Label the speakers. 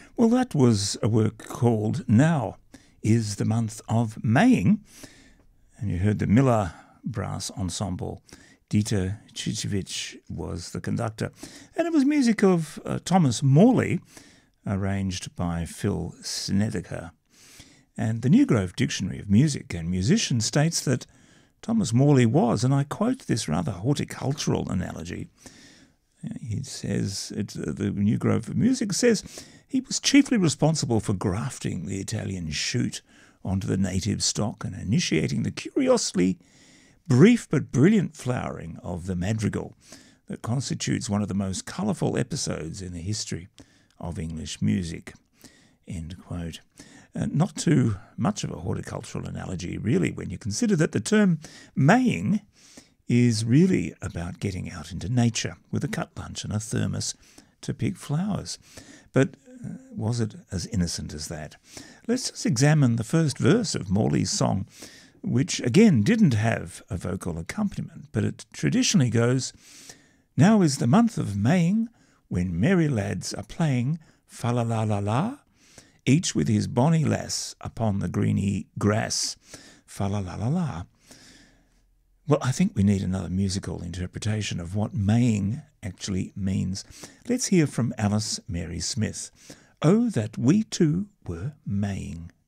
Speaker 1: Well, that was a work called Now is the Month of Maying, and you heard the Miller Brass Ensemble. Dieter Chichevich was the conductor, and it was music of Thomas Morley, arranged by Phil Snedeker. And the New Grove Dictionary of Music and Musicians states that Thomas Morley was, and I quote this rather horticultural analogy, he says, the New Grove of Music says, he was chiefly responsible for grafting the Italian shoot onto the native stock and initiating the curiously brief but brilliant flowering of the madrigal that constitutes one of the most colourful episodes in the history of English music. End quote. Not too much of a horticultural analogy, really, when you consider that the term maying is really about getting out into nature with a cut lunch and a thermos to pick flowers. But was it as innocent as that? Let's just examine the first verse of Morley's song, which again didn't have a vocal accompaniment, but it traditionally goes, "Now is the month of Maying, when merry lads are playing fa-la-la-la-la, each with his bonny lass upon the greeny grass, fa-la-la-la-la." Well, I think we need another musical interpretation of what maying actually means. Let's hear from Alice Mary Smith. "Oh, that we two were maying."